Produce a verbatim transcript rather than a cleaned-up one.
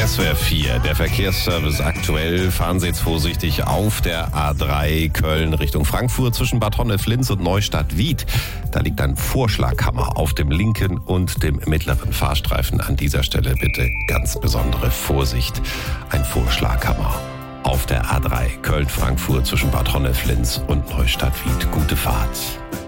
S W R vier, der Verkehrsservice aktuell. Fahren Sie jetzt vorsichtig auf der A drei Köln Richtung Frankfurt zwischen Bad Honnef-Linz und Neustadt-Wied. Da liegt ein Vorschlaghammer auf dem linken und dem mittleren Fahrstreifen. An dieser Stelle bitte ganz besondere Vorsicht. Ein Vorschlaghammer auf der A drei Köln-Frankfurt zwischen Bad Honnef-Linz und Neustadt-Wied. Gute Fahrt.